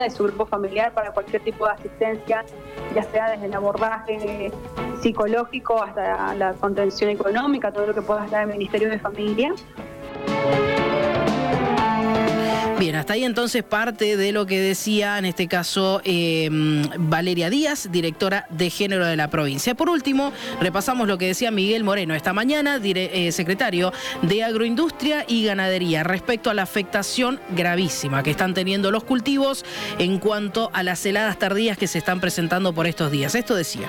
de su grupo familiar para cualquier tipo de asistencia, ya sea desde el abordaje psicológico hasta la contención económica, todo lo que pueda estar el Ministerio de Familia. Bien, hasta ahí entonces parte de lo que decía en este caso Valeria Díaz, directora de Género de la provincia. Por último, repasamos lo que decía Miguel Moreno esta mañana, secretario de Agroindustria y Ganadería, respecto a la afectación gravísima que están teniendo los cultivos en cuanto a las heladas tardías que se están presentando por estos días. Esto decía.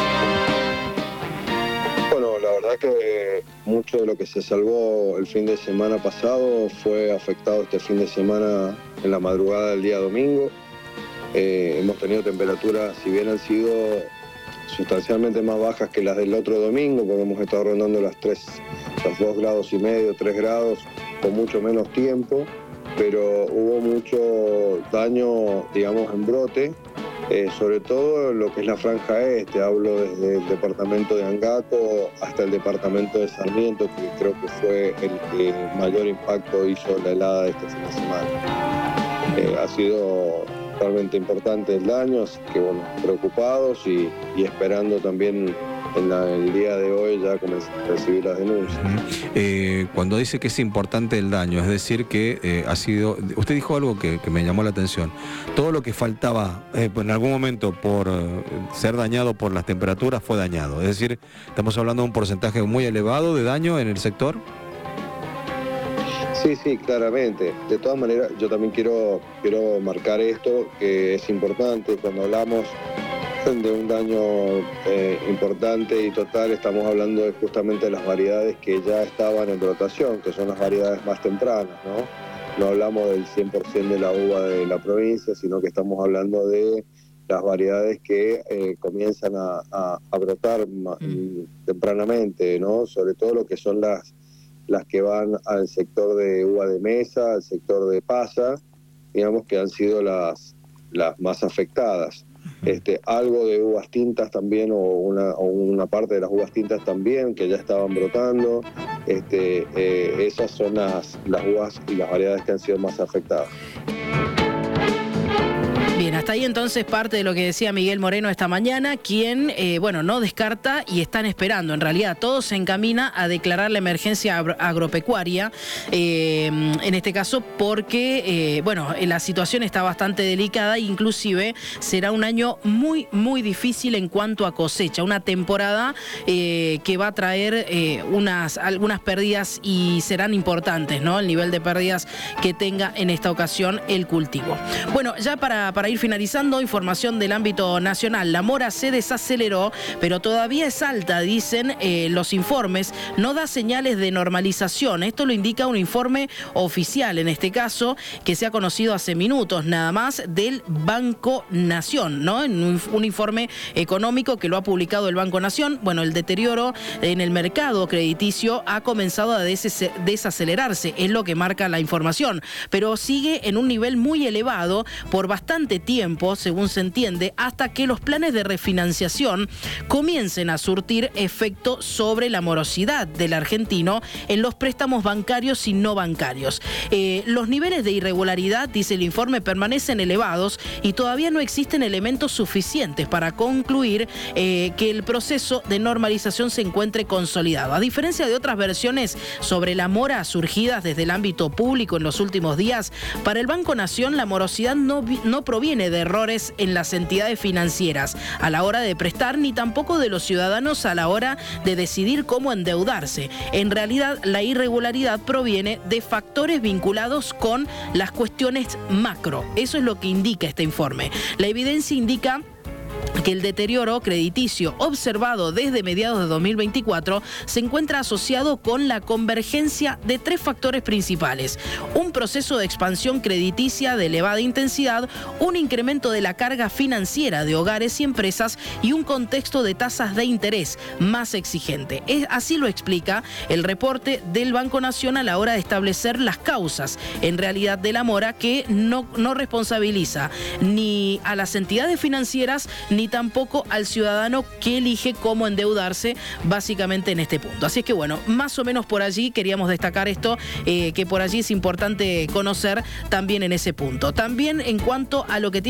Bueno, la verdad que mucho de lo que se salvó el fin de semana pasado fue afectado este fin de semana en la madrugada del día domingo. Hemos tenido temperaturas, si bien han sido sustancialmente más bajas que las del otro domingo, porque hemos estado rondando los 2,5 grados, 3 grados, con mucho menos tiempo, pero hubo mucho daño, digamos, en brote. Sobre todo lo que es la franja este, hablo desde el departamento de Angaco hasta el departamento de Sarmiento, que creo que fue el que mayor impacto hizo la helada de este fin de semana. Ha sido realmente importante el daño, así que bueno, preocupados y esperando también el día de hoy ya comenzar a recibir las denuncias. Cuando dice que es importante el daño, es decir que ha sido... Usted dijo algo que me llamó la atención. Todo lo que faltaba en algún momento por ser dañado por las temperaturas fue dañado. Es decir, estamos hablando de un porcentaje muy elevado de daño en el sector. Sí, claramente. De todas maneras, yo también quiero marcar esto, que es importante cuando hablamos de un daño importante y total. Estamos hablando justamente de las variedades que ya estaban en rotación, que son las variedades más tempranas, ¿no? No hablamos del 100% de la uva de la provincia, sino que estamos hablando de las variedades que comienzan a brotar tempranamente, ¿no? Sobre todo lo que son las que van al sector de uva de mesa, al sector de pasa, digamos que han sido las más afectadas. Algo de uvas tintas también, o una parte de las uvas tintas también, que ya estaban brotando. Esas son las uvas y las variedades que han sido más afectadas. Bien, hasta ahí entonces parte de lo que decía Miguel Moreno esta mañana, quien, no descarta y están esperando. En realidad, todo se encamina a declarar la emergencia agropecuaria, en este caso porque, la situación está bastante delicada, inclusive será un año muy, muy difícil en cuanto a cosecha, una temporada que va a traer algunas pérdidas y serán importantes, ¿no? El nivel de pérdidas que tenga en esta ocasión el cultivo. Bueno, ya para ir finalizando, información del ámbito nacional. La mora se desaceleró, pero todavía es alta, dicen los informes. No da señales de normalización. Esto lo indica un informe oficial, en este caso, que se ha conocido hace minutos nada más, del Banco Nación, ¿no? En un informe económico que lo ha publicado el Banco Nación. Bueno, el deterioro en el mercado crediticio ha comenzado a desacelerarse, es lo que marca la información, pero sigue en un nivel muy elevado por bastante tiempo, según se entiende, hasta que los planes de refinanciación comiencen a surtir efecto sobre la morosidad del argentino en los préstamos bancarios y no bancarios. Los niveles de irregularidad, dice el informe, permanecen elevados y todavía no existen elementos suficientes para concluir que el proceso de normalización se encuentre consolidado. A diferencia de otras versiones sobre la mora surgidas desde el ámbito público en los últimos días, para el Banco Nación la morosidad no proviene de errores en las entidades financieras a la hora de prestar, ni tampoco de los ciudadanos a la hora de decidir cómo endeudarse. En realidad, la irregularidad proviene de factores vinculados con las cuestiones macro. Eso es lo que indica este informe. La evidencia indica que el deterioro crediticio observado desde mediados de 2024 se encuentra asociado con la convergencia de 3 factores principales: un proceso de expansión crediticia de elevada intensidad, un incremento de la carga financiera de hogares y empresas y un contexto de tasas de interés más exigente. Así lo explica el reporte del Banco Nación a la hora de establecer las causas, en realidad, de la mora, que no responsabiliza ni a las entidades financieras ni tampoco al ciudadano que elige cómo endeudarse básicamente en este punto. Así es que bueno, más o menos por allí queríamos destacar esto, que por allí es importante conocer también en ese punto. También en cuanto a lo que tiene